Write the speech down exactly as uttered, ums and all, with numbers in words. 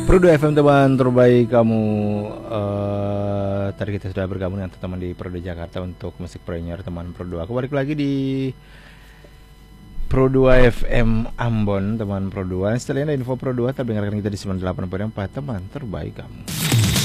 Pro dua F M teman terbaik kamu. uh, Tadi kita sudah bergabung dengan teman di Pro dua Jakarta untuk musik premier teman Pro dua. Aku balik lagi di Pro dua F M Ambon teman Pro dua. Setelah ini info Pro dua, tapi dengarkan kita di sembilan puluh delapan koma empat teman terbaik kamu.